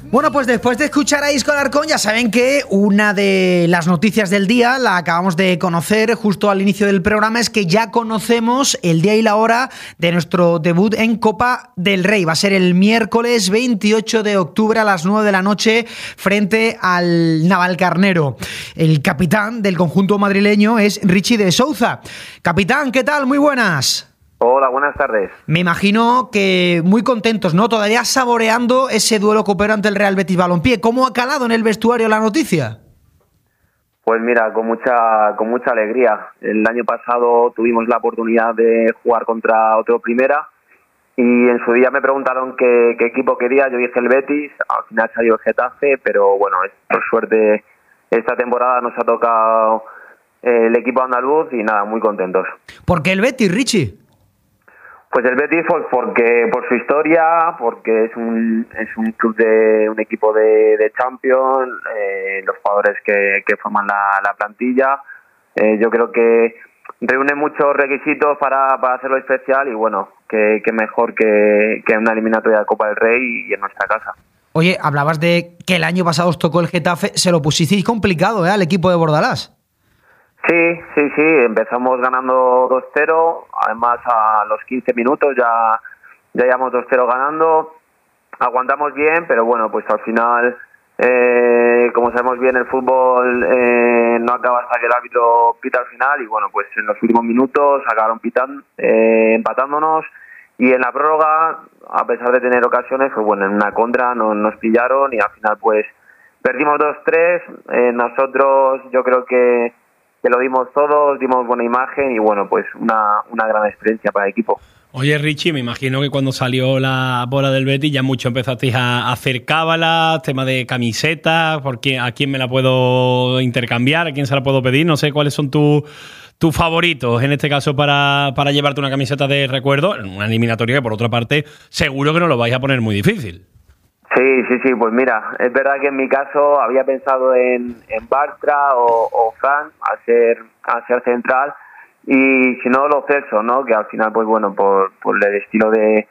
Bueno, pues después de escuchar a Isco Alarcón, ya saben que una de las noticias del día, la acabamos de conocer justo al inicio del programa, es que ya conocemos el día y la hora de nuestro debut en Copa del Rey. Va a ser el miércoles 28 de octubre a las 9 de la noche frente al Navalcarnero. El capitán del conjunto madrileño es Richie de Souza. Capitán, ¿qué tal? Muy buenas. Hola, buenas tardes. Me imagino que muy contentos, ¿no? Todavía saboreando ese duelo copero ante el Real Betis Balompié. ¿Cómo ha calado en el vestuario la noticia? Pues mira, con mucha alegría. El año pasado tuvimos la oportunidad de jugar contra otro Primera y en su día me preguntaron qué equipo quería. Yo dije el Betis, al final salió el Getafe, pero bueno, por suerte esta temporada nos ha tocado el equipo andaluz y nada, muy contentos. ¿Por qué el Betis, Richie? Pues el Betis porque por su historia, porque es un club de un equipo de Champions, los jugadores que forman la plantilla. Yo creo que reúne muchos requisitos para hacerlo especial y bueno, que mejor que una eliminatoria de Copa del Rey y en nuestra casa. Oye, hablabas de que el año pasado os tocó el Getafe, se lo pusisteis complicado, al equipo de Bordalás. Sí, empezamos ganando 2-0, además a los 15 minutos ya íbamos 2-0 ganando, aguantamos bien, pero bueno, pues al final, como sabemos bien, el fútbol no acaba hasta que el árbitro pita al final y bueno, pues en los últimos minutos acabaron empatándonos y en la prórroga, a pesar de tener ocasiones, pues bueno, en una contra nos pillaron y al final pues perdimos 2-3, nosotros yo creo que lo dimos todos, dimos buena imagen y bueno, pues una gran experiencia para el equipo. Oye, Richie, me imagino que cuando salió la bola del Betis ya mucho empezasteis a hacer cábalas, tema de camisetas, porque a quién me la puedo intercambiar, a quién se la puedo pedir, no sé cuáles son tus favoritos en este caso para llevarte una camiseta de recuerdo, en una eliminatoria que por otra parte seguro que no lo vais a poner muy difícil. Sí, pues mira, es verdad que en mi caso había pensado en Bartra o Fran al ser central y si no Lo Celso, ¿no? Que al final pues bueno, por el estilo de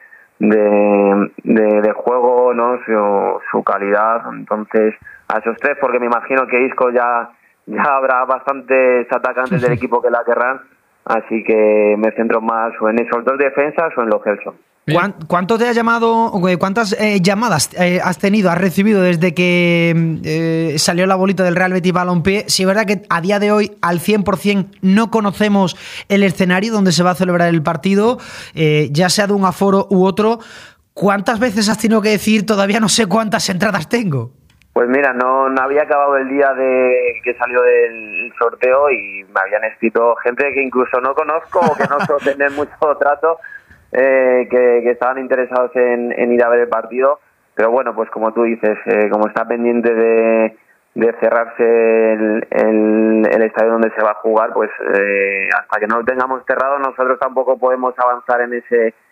juego, ¿no? Su calidad, entonces a esos tres, porque me imagino que Isco ya habrá bastantes atacantes del equipo que la querrán, así que me centro más o en esos dos defensas o en Lo Celso. ¿Cuánto te ha llamado, cuántas llamadas has tenido, has recibido desde que salió la bolita del Real Betis Balompié? Si es verdad que a día de hoy al 100% no conocemos el escenario donde se va a celebrar el partido, ya sea de un aforo u otro, ¿cuántas veces has tenido que decir todavía no sé cuántas entradas tengo? Pues mira, no había acabado el día de que salió del sorteo y me habían escrito gente que incluso no conozco o que no suelo tener mucho trato, que estaban interesados en ir a ver el partido, pero bueno, pues como tú dices, como está pendiente de cerrarse el estadio donde se va a jugar, pues hasta que no lo tengamos cerrado nosotros tampoco podemos avanzar en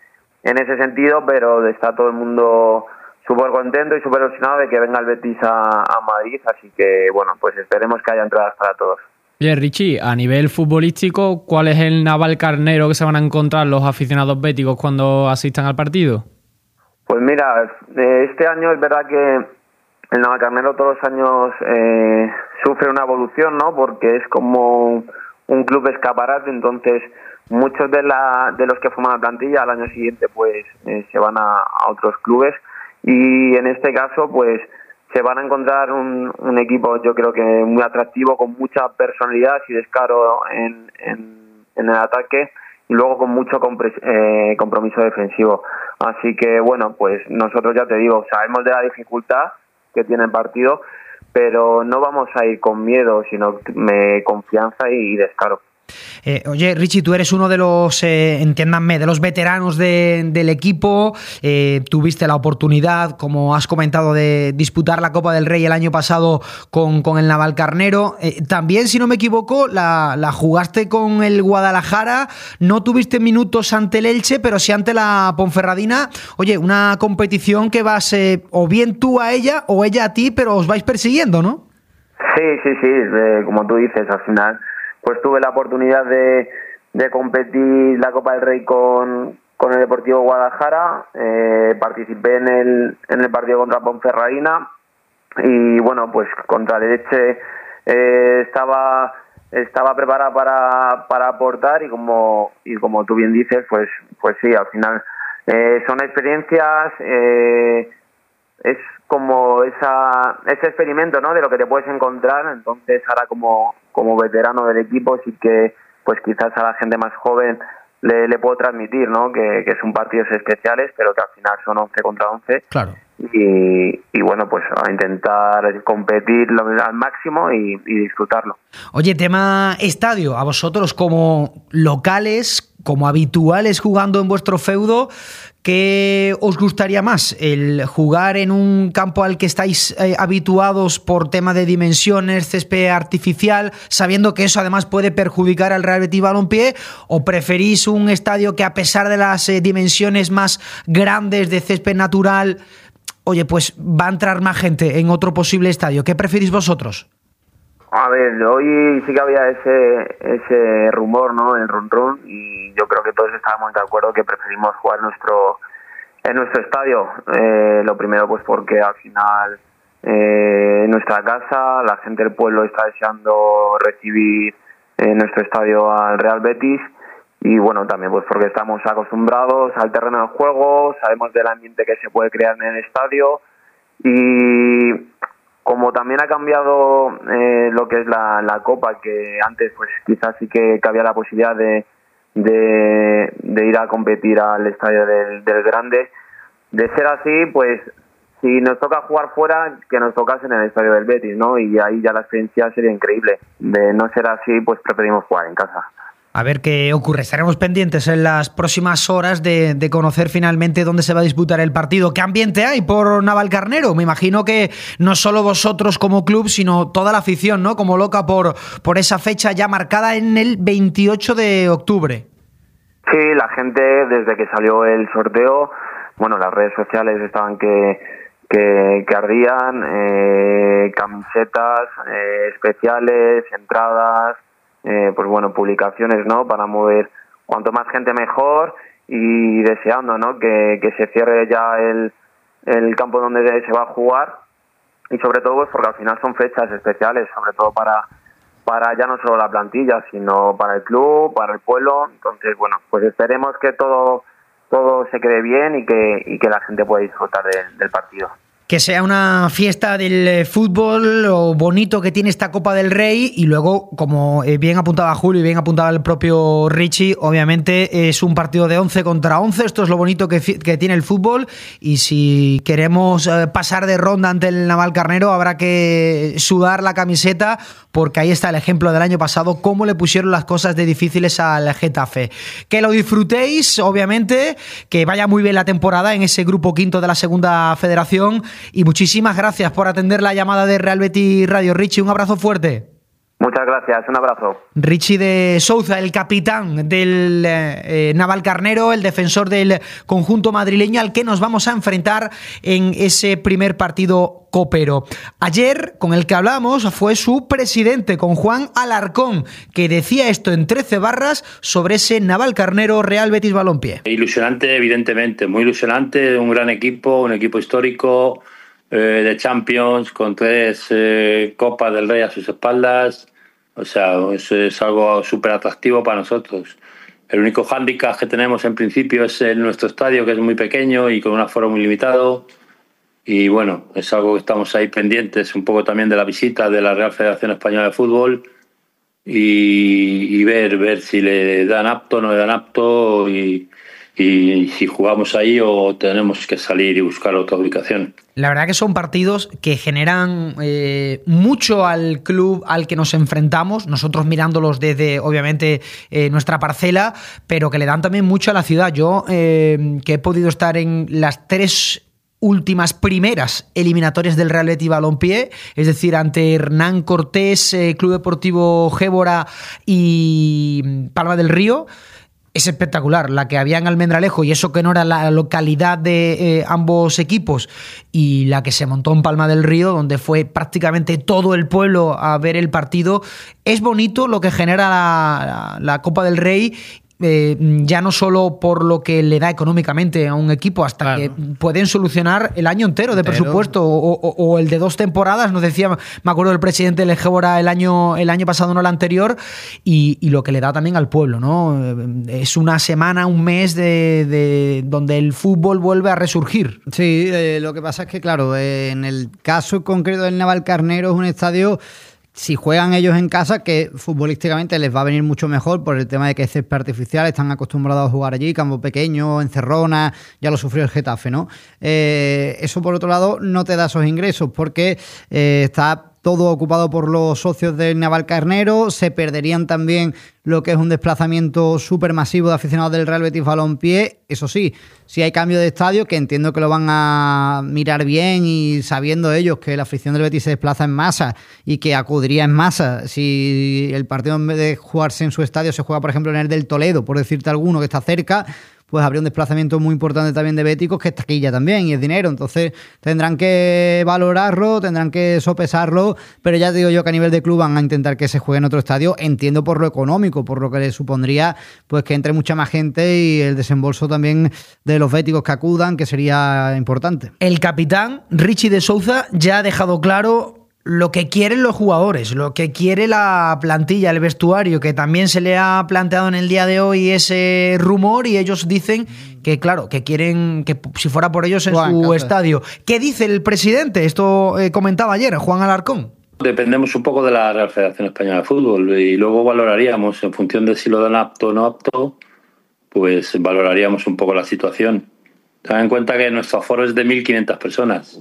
ese sentido, pero está todo el mundo súper contento y súper ilusionado de que venga el Betis a Madrid, así que bueno, pues esperemos que haya entradas para todos. Oye, Richie, a nivel futbolístico, ¿cuál es el Navalcarnero que se van a encontrar los aficionados béticos cuando asistan al partido? Pues mira, este año es verdad que el Navalcarnero todos los años sufre una evolución, ¿no? Porque es como un club escaparate, entonces muchos de los que forman la plantilla al año siguiente pues se van a otros clubes y en este caso pues se van a encontrar un equipo yo creo que muy atractivo, con mucha personalidad y descaro en el ataque y luego con mucho compromiso defensivo. Así que bueno, pues nosotros ya te digo, sabemos de la dificultad que tiene el partido, pero no vamos a ir con miedo, sino confianza y descaro. Oye, Richie, tú eres uno de los, entiéndanme, de los veteranos del equipo. Tuviste la oportunidad, como has comentado, de disputar la Copa del Rey el año pasado con el Navalcarnero. También, si no me equivoco, la jugaste con el Guadalajara. No tuviste minutos ante el Elche, pero sí ante la Ponferradina. Oye, una competición que vas o bien tú a ella o ella a ti, pero os vais persiguiendo, ¿no? Sí, como tú dices, al final pues tuve la oportunidad de competir la Copa del Rey con el Deportivo Guadalajara, participé en el partido contra Ponferradina y bueno, pues contra el Elche estaba preparada para aportar y como tú bien dices, pues sí, al final son experiencias, es como ese experimento, ¿no?, de lo que te puedes encontrar. Entonces ahora como veterano del equipo sí que pues quizás a la gente más joven le puedo transmitir, ¿no?, que son partidos especiales, pero que al final son 11 contra 11. Claro. Y bueno, pues a intentar competir al máximo y disfrutarlo. Oye, tema estadio, a vosotros como locales, como habituales jugando en vuestro feudo, ¿qué os gustaría más? ¿El jugar en un campo al que estáis habituados por tema de dimensiones, césped artificial, sabiendo que eso además puede perjudicar al Real Betis Balompié? ¿O preferís un estadio que, a pesar de las dimensiones más grandes de césped natural, oye, pues va a entrar más gente en otro posible estadio? ¿Qué preferís vosotros? A ver, hoy sí que había ese rumor, ¿no?, el run, y yo creo que todos estábamos de acuerdo que preferimos jugar en nuestro estadio. Lo primero, pues porque al final en nuestra casa, la gente del pueblo está deseando recibir en nuestro estadio al Real Betis, y bueno, también pues porque estamos acostumbrados al terreno de juego, sabemos del ambiente que se puede crear en el estadio, y como también ha cambiado lo que es la Copa, que antes pues quizás sí que había la posibilidad de ir a competir al estadio del Grande. De ser así, pues si nos toca jugar fuera, que nos tocase en el estadio del Betis, ¿no? Y ahí ya la experiencia sería increíble. De no ser así, pues preferimos jugar en casa. A ver qué ocurre. Estaremos pendientes en las próximas horas de conocer finalmente dónde se va a disputar el partido. ¿Qué ambiente hay por Navalcarnero? Me imagino que no solo vosotros como club, sino toda la afición, ¿no?, como loca por esa fecha ya marcada en el 28 de octubre. Sí, la gente, desde que salió el sorteo, bueno, las redes sociales estaban que ardían, camisetas especiales, entradas, pues bueno, publicaciones, ¿no?, para mover cuanto más gente mejor, y deseando, ¿no?, que se cierre ya el campo donde se va a jugar, y sobre todo pues porque al final son fechas especiales, sobre todo para ya no solo la plantilla, sino para el club, para el pueblo. Entonces, bueno, pues esperemos que todo se quede bien y que la gente pueda disfrutar del partido. Que sea una fiesta del fútbol, lo bonito que tiene esta Copa del Rey, y luego, como bien apuntaba Julio y bien apuntaba el propio Richie, obviamente es un partido de 11 contra 11, esto es lo bonito que tiene el fútbol, y si queremos pasar de ronda ante el Navalcarnero habrá que sudar la camiseta, porque ahí está el ejemplo del año pasado, cómo le pusieron las cosas de difíciles al Getafe. Que lo disfrutéis, obviamente, que vaya muy bien la temporada en ese grupo quinto de la Segunda Federación. Y muchísimas gracias por atender la llamada de Real Betis Radio. Richie, un abrazo fuerte. Muchas gracias, un abrazo. Richie de Souza, el capitán del Navalcarnero, el defensor del conjunto madrileño al que nos vamos a enfrentar en ese primer partido copero. Ayer, con el que hablamos, fue su presidente, con Juan Alarcón, que decía esto en 13 barras sobre ese Navalcarnero Real Betis Balompié. Ilusionante, evidentemente, muy ilusionante, un gran equipo, un equipo histórico, de Champions, con 3 Copas del Rey a sus espaldas. O sea, eso es algo súper atractivo para nosotros. El único hándicap que tenemos en principio es en nuestro estadio, que es muy pequeño y con un aforo muy limitado. Y bueno, es algo que estamos ahí pendientes un poco también de la visita de la Real Federación Española de Fútbol, y ver si le dan apto o no le dan apto, y si jugamos ahí o tenemos que salir y buscar otra ubicación. La verdad que son partidos que generan mucho al club al que nos enfrentamos, nosotros mirándolos desde, obviamente, nuestra parcela, pero que le dan también mucho a la ciudad. Yo, que he podido estar en las 3 últimas primeras eliminatorias del Real Betis Balompié, es decir, ante Hernán Cortés, Club Deportivo Gébora y Palma del Río, es espectacular. La que había en Almendralejo, y eso que no era la localidad de ambos equipos, y la que se montó en Palma del Río, donde fue prácticamente todo el pueblo a ver el partido. Es bonito lo que genera la Copa del Rey, ya no solo por lo que le da económicamente a un equipo, hasta que pueden solucionar el año entero de presupuesto o el de 2 temporadas, nos decía, me acuerdo del presidente del Gébora el año pasado, no el anterior, y lo que le da también al pueblo, ¿no? Es una semana, un mes de donde el fútbol vuelve a resurgir. Sí, lo que pasa es que, claro, en el caso concreto del Navalcarnero es un estadio, si juegan ellos en casa, que futbolísticamente les va a venir mucho mejor por el tema de que es césped artificial, están acostumbrados a jugar allí, campo pequeño, encerrona, ya lo sufrió el Getafe, ¿no? Eso, por otro lado, no te da esos ingresos porque está todo ocupado por los socios del Navalcarnero, se perderían también lo que es un desplazamiento supermasivo de aficionados del Real Betis Balompié. Eso sí, si hay cambio de estadio, que entiendo que lo van a mirar bien y sabiendo ellos que la afición del Betis se desplaza en masa y que acudiría en masa si el partido, en vez de jugarse en su estadio, se juega, por ejemplo, en el del Toledo, por decirte alguno que está cerca, pues habría un desplazamiento muy importante también de béticos, que es taquilla también y es dinero. Entonces tendrán que valorarlo, tendrán que sopesarlo, pero ya te digo yo que a nivel de club van a intentar que se juegue en otro estadio, entiendo por lo económico, por lo que le supondría pues que entre mucha más gente y el desembolso también de los béticos que acudan, que sería importante. El capitán Richie de Souza ya ha dejado claro lo que quieren los jugadores, lo que quiere la plantilla, el vestuario, que también se le ha planteado en el día de hoy ese rumor, y ellos dicen que, claro, que quieren que si fuera por ellos en su estadio. ¿Qué dice el presidente? Esto comentaba ayer Juan Alarcón. Dependemos un poco de la Real Federación Española de Fútbol y luego valoraríamos, en función de si lo dan apto o no apto, pues valoraríamos un poco la situación. Ten en cuenta que nuestro aforo es de 1.500 personas.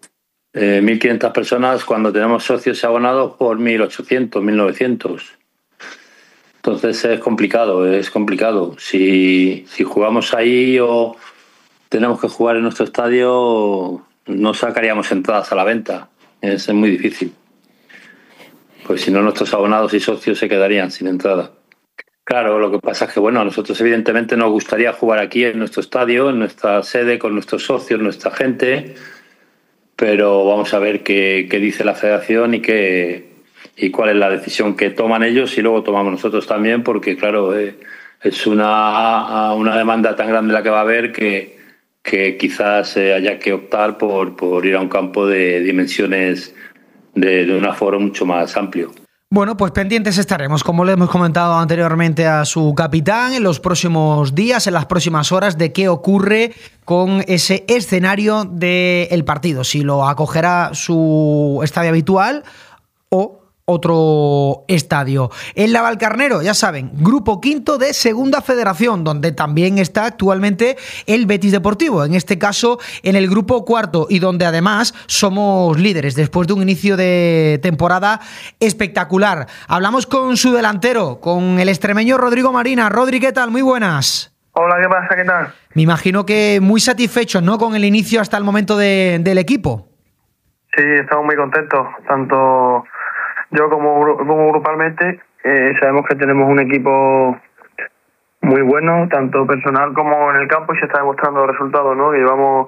1.500 personas cuando tenemos socios y abonados por 1.800, 1.900. Entonces es complicado. Si jugamos ahí o tenemos que jugar en nuestro estadio, no sacaríamos entradas a la venta. Es muy difícil. Pues si no, nuestros abonados y socios se quedarían sin entrada. Claro, lo que pasa es que, bueno, a nosotros evidentemente nos gustaría jugar aquí en nuestro estadio, en nuestra sede, con nuestros socios, nuestra gente, pero vamos a ver qué dice la federación y cuál es la decisión que toman ellos y luego tomamos nosotros también, porque claro, es una demanda tan grande la que va a haber que quizás haya que optar por ir a un campo de dimensiones de un aforo mucho más amplio. Bueno, pues pendientes estaremos, como le hemos comentado anteriormente a su capitán, en los próximos días, en las próximas horas, de qué ocurre con ese escenario del partido, si lo acogerá su estadio habitual o otro estadio. El Navalcarnero, ya saben, grupo quinto de Segunda Federación, donde también está actualmente el Betis Deportivo, en este caso en el grupo cuarto, y donde además somos líderes después de un inicio de temporada espectacular. Hablamos con su delantero, con el extremeño Rodrigo Marina. Rodri, ¿qué tal? Muy buenas. Hola, ¿qué pasa? ¿Qué tal? Me imagino que muy satisfechos, ¿no?, con el inicio hasta el momento del equipo. Sí, estamos muy contentos, tanto yo como grupalmente. Sabemos que tenemos un equipo muy bueno, tanto personal como en el campo, y se está demostrando los resultados, ¿no? Que llevamos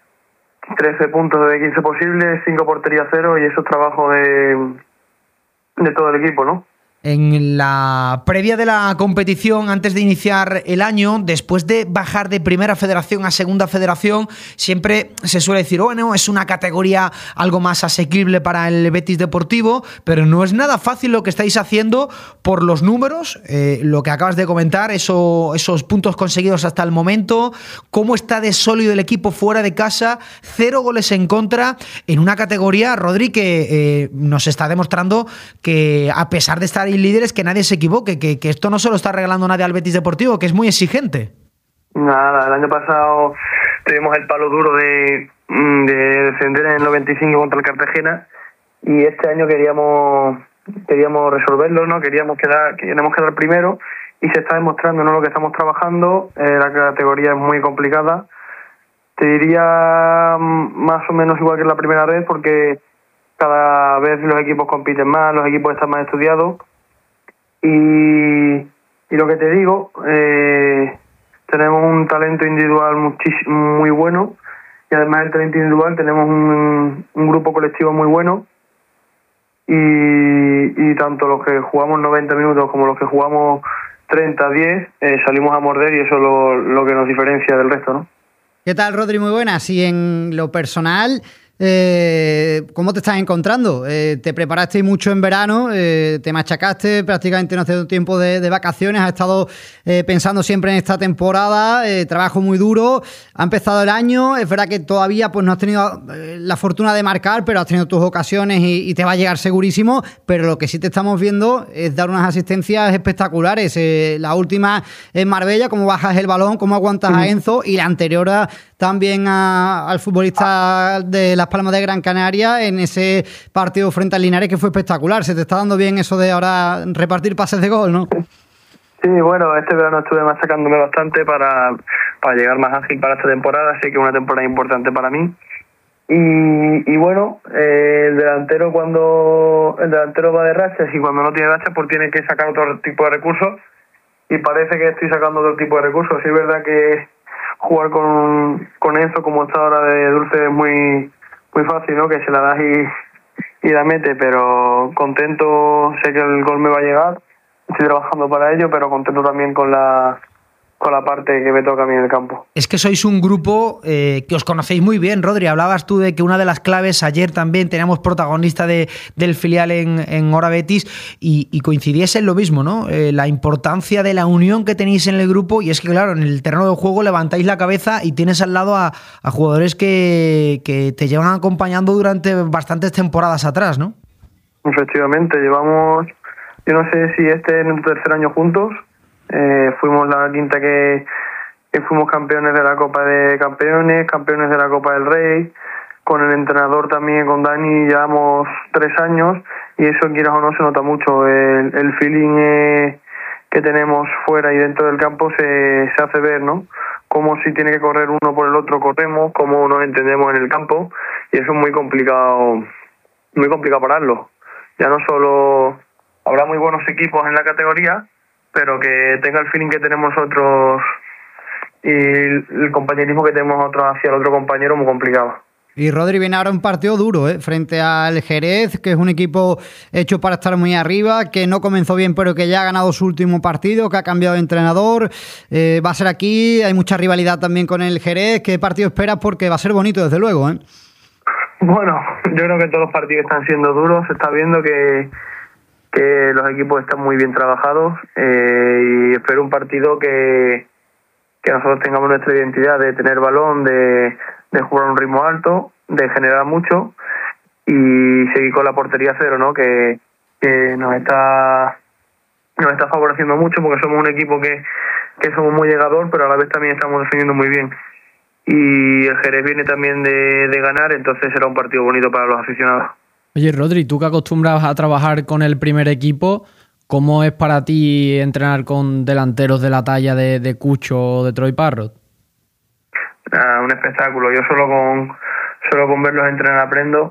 13 puntos de 15 posibles, 5 portería 0, y eso es trabajo de todo el equipo, ¿no? En la previa de la competición, antes de iniciar el año, después de bajar de Primera Federación a Segunda Federación, siempre se suele decir, bueno, es una categoría algo más asequible para el Betis Deportivo, pero no es nada fácil lo que estáis haciendo por los números, lo que acabas de comentar, esos puntos conseguidos hasta el momento, cómo está de sólido el equipo fuera de casa, 0 goles en contra, en una categoría, Rodri, que nos está demostrando que, a pesar de estar líderes, que nadie se equivoque, que esto no se lo está regalando nadie al Betis Deportivo, que es muy exigente. Nada, el año pasado tuvimos el palo duro de descender en el 95 contra el Cartagena, y este año queríamos resolverlo, ¿no? Queríamos quedar primero, y se está demostrando, ¿no?, lo que estamos trabajando. La categoría es muy complicada, te diría más o menos igual que en la primera vez, porque cada vez los equipos compiten más, los equipos están más estudiados. Y lo que te digo, tenemos un talento individual muy bueno, y además del talento individual tenemos un grupo colectivo muy bueno, y tanto los que jugamos 90 minutos como los que jugamos 30-10, salimos a morder y eso es lo que nos diferencia del resto, ¿no? ¿Qué tal, Rodri? Muy buenas. Y en lo personal, ¿cómo te estás encontrando? Te preparaste mucho en verano, te machacaste, prácticamente no has tenido tiempo de vacaciones, has estado pensando siempre en esta temporada, trabajo muy duro, ha empezado el año, es verdad que todavía pues no has tenido la fortuna de marcar, pero has tenido tus ocasiones y te va a llegar segurísimo, pero lo que sí te estamos viendo es dar unas asistencias espectaculares. La última en Marbella, cómo bajas el balón, cómo aguantas a Enzo, y la anterior también al futbolista de Las Palmas de Gran Canaria en ese partido frente al Linares, que fue espectacular. Se te está dando bien eso de ahora repartir pases de gol, ¿no? Sí, bueno, este verano estuve machacándome bastante para llegar más ágil para esta temporada, así que es una temporada importante para mí. Y bueno, el delantero va de rachas, y cuando no tiene rachas pues tiene que sacar otro tipo de recursos, y parece que estoy sacando otro tipo de recursos. Sí, es verdad que jugar con Enzo, como está ahora de Dulce, es muy fácil, ¿no? Que se la das y la mete, pero contento, sé que el gol me va a llegar, estoy trabajando para ello, pero contento también con la parte que me toca a mí en el campo. Es que sois un grupo que os conocéis muy bien, Rodri. Hablabas tú de que una de las claves, ayer también teníamos protagonista del filial en Hora Betis, y coincidís en lo mismo, ¿no? La importancia de la unión que tenéis en el grupo, y es que, claro, en el terreno de juego levantáis la cabeza y tienes al lado a jugadores que te llevan acompañando durante bastantes temporadas atrás, ¿no? Efectivamente, llevamos, yo no sé si este es nuestro tercer año juntos. Fuimos la quinta que fuimos campeones de la Copa de Campeones, campeones de la Copa del Rey. Con el entrenador también, con Dani, llevamos 3 años, y eso, quieras o no, se nota mucho. El feeling que tenemos fuera y dentro del campo se hace ver, ¿no? Como si tiene que correr uno por el otro, corremos, cómo nos entendemos en el campo, y eso es muy complicado pararlo. Ya no solo habrá muy buenos equipos en la categoría, pero que tenga el feeling que tenemos nosotros y el compañerismo que tenemos nosotros hacia el otro compañero, muy complicado. Y Rodri, viene ahora un partido duro, frente al Jerez, que es un equipo hecho para estar muy arriba, que no comenzó bien, pero que ya ha ganado su último partido, que ha cambiado de entrenador. Va a ser aquí, hay mucha rivalidad también con el Jerez. ¿Qué partido esperas? Porque va a ser bonito, desde luego, ¿eh? Bueno, yo creo que todos los partidos están siendo duros. Se está viendo que los equipos están muy bien trabajados, y espero un partido que nosotros tengamos nuestra identidad de tener balón, de jugar a un ritmo alto, de generar mucho y seguir con la portería cero, ¿no? Que nos está favoreciendo mucho, porque somos un equipo que somos muy llegador, pero a la vez también estamos defendiendo muy bien. Y el Jerez viene también de ganar, entonces será un partido bonito para los aficionados. Oye, Rodri, tú que acostumbras a trabajar con el primer equipo, ¿cómo es para ti entrenar con delanteros de la talla de Cucho o de Troy Parrott? Un espectáculo. Yo solo con verlos entrenar aprendo,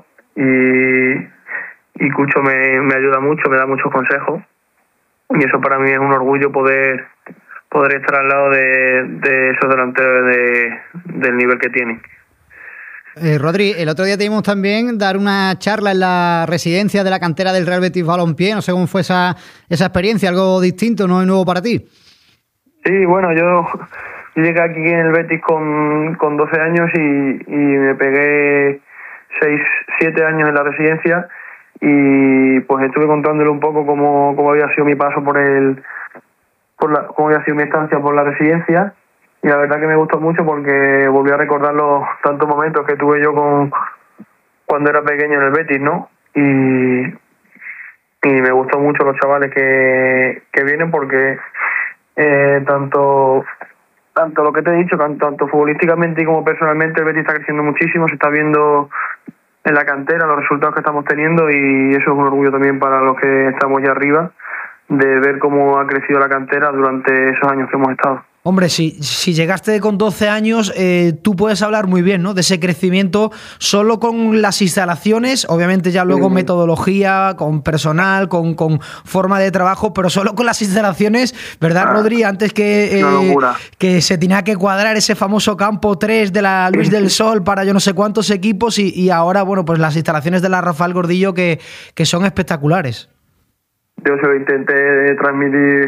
y Cucho me ayuda mucho, me da muchos consejos, y eso para mí es un orgullo poder estar al lado de esos delanteros del nivel que tienen. Rodri, el otro día te dimos también dar una charla en la residencia de la cantera del Real Betis Balompié. No sé cómo fue esa experiencia, algo distinto, ¿no? Y nuevo para ti. Sí, bueno, yo llegué aquí en el Betis con 12 años y me pegué 6-7 años en la residencia, y pues estuve contándole un poco cómo había sido mi paso cómo había sido mi estancia por la residencia. Y la verdad que me gustó mucho, porque volví a recordar los tantos momentos que tuve yo cuando era pequeño en el Betis, ¿no? Y me gustó mucho los chavales que vienen, porque tanto lo que te he dicho, tanto futbolísticamente y como personalmente, el Betis está creciendo muchísimo, se está viendo en la cantera los resultados que estamos teniendo, y eso es un orgullo también para los que estamos ya arriba, de ver cómo ha crecido la cantera durante esos años que hemos estado. Hombre, si llegaste con 12 años, tú puedes hablar muy bien, ¿no?, de ese crecimiento solo con las instalaciones, obviamente ya luego metodología, con personal, con forma de trabajo, pero solo con las instalaciones, ¿verdad, Rodri? Antes que se tenía que cuadrar ese famoso campo 3 de la Luis del Sol para yo no sé cuántos equipos, y ahora, bueno, pues las instalaciones de la Rafael Gordillo que son espectaculares. Yo se lo intenté transmitir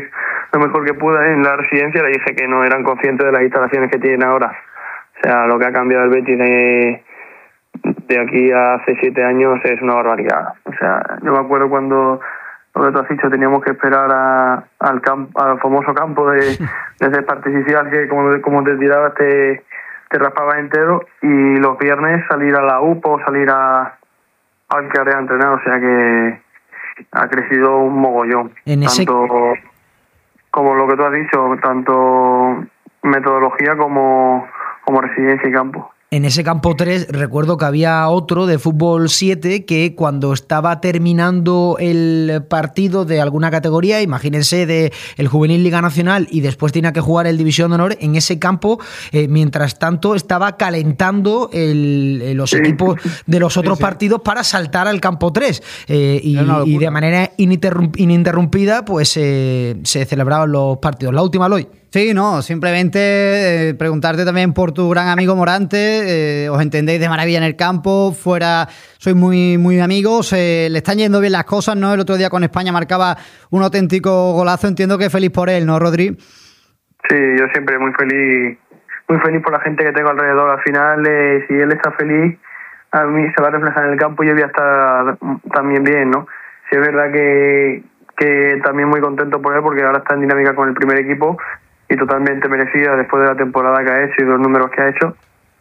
lo mejor que pude en la residencia. Le dije que no eran conscientes de las instalaciones que tienen ahora. O sea, lo que ha cambiado el Betis de aquí a hace 7 años es una barbaridad. O sea, yo me acuerdo cuando, lo que tú has dicho, teníamos que esperar al famoso campo de césped artificial que, como te tirabas, te raspabas entero, y los viernes salir a la UPO o salir al carrera a entrenar. O sea que ha crecido un mogollón. Tanto como lo que tú has dicho, tanto metodología como residencia y campo. En ese campo 3 recuerdo que había otro de fútbol 7 que cuando estaba terminando el partido de alguna categoría, imagínense de el Juvenil Liga Nacional, y después tenía que jugar el División de Honor, en ese campo, mientras tanto estaba calentando los equipos de los otros partidos para saltar al campo 3 y de manera ininterrumpida pues se celebraban los partidos. La última, Eloy. Sí, no, simplemente preguntarte también por tu gran amigo Morante. Os entendéis de maravilla en el campo, fuera sois muy, muy amigos, le están yendo bien las cosas, ¿no? El otro día con España marcaba un auténtico golazo, entiendo que feliz por él, ¿no, Rodri? Sí, yo siempre muy feliz por la gente que tengo alrededor. Al final, si él está feliz, a mí se va a reflejar en el campo y yo voy a estar también bien, ¿no? Sí, es verdad que también muy contento por él, porque ahora está en dinámica con el primer equipo, y totalmente merecida después de la temporada que ha hecho y los números que ha hecho.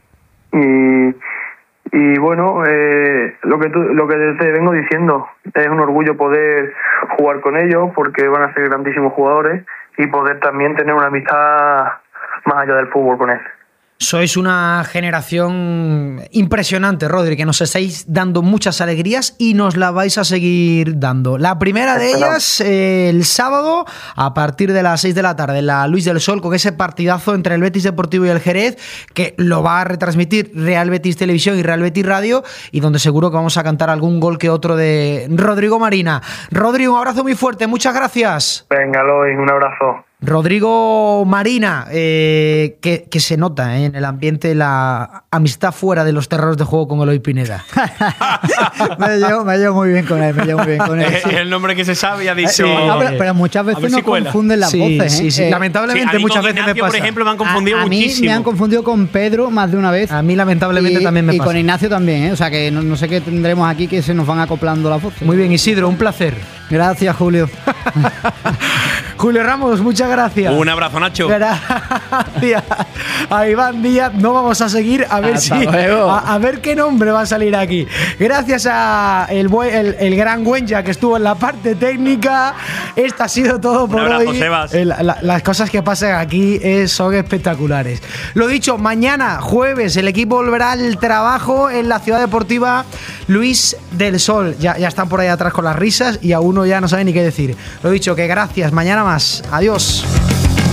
Y bueno, lo que te vengo diciendo, es un orgullo poder jugar con ellos, porque van a ser grandísimos jugadores, y poder también tener una amistad más allá del fútbol con él. Sois una generación impresionante, Rodri, que nos estáis dando muchas alegrías y nos la vais a seguir dando. La primera de ellas, el sábado, a partir de las 6 de la tarde, en la Luis del Sol, con ese partidazo entre el Betis Deportivo y el Jerez, que lo va a retransmitir Real Betis Televisión y Real Betis Radio, y donde seguro que vamos a cantar algún gol que otro de Rodrigo Marina. Rodri, un abrazo muy fuerte, muchas gracias. Venga, Eloy, un abrazo. Rodrigo Marina, que se nota en el ambiente la amistad fuera de los terrenos de juego con Eloy Pineda. me llevo muy bien con él, sí. Es el nombre que se sabe y ha dicho. Pero muchas veces nos confunden las voces. Sí. Lamentablemente muchas veces Ignacio, me pasa. Por ejemplo, me han confundido muchísimo. A mí me han confundido con Pedro más de una vez. A mí lamentablemente también me pasa. Y con Ignacio también, O sea que no sé qué tendremos aquí, que se nos van acoplando las voces. Muy bien, Isidro, un placer. Gracias, Julio. Julio Ramos, muchas gracias. Un abrazo, Nacho. Gracias a Iván Díaz. No vamos a seguir a ver a ver qué nombre va a salir aquí. Gracias a el gran Güenja, que estuvo en la parte técnica. Esto ha sido todo por hoy. Sebas. Las cosas que pasan aquí son espectaculares. Lo dicho, mañana jueves el equipo volverá al trabajo en la Ciudad Deportiva Luis del Sol. Ya están por ahí atrás con las risas y a uno ya no sabe ni qué decir. Lo dicho, que gracias. Mañana más. Adiós.